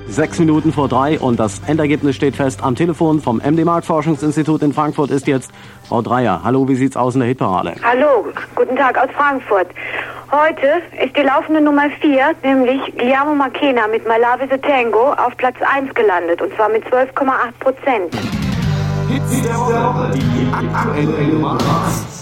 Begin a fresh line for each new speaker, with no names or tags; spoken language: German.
6 Minuten vor 3 und das Endergebnis steht fest. Am Telefon vom MD-Markt-Forschungsinstitut in Frankfurt ist jetzt Frau Dreyer. Hallo, wie sieht's aus in der Hitparade?
Hallo, guten Tag aus Frankfurt. Heute ist die laufende Nummer 4, nämlich Guillermo Marchena mit My Love is a Tango, auf Platz 1 gelandet, und zwar mit 12,8%.
Hits der Woche, die aktuelle Nummer 1.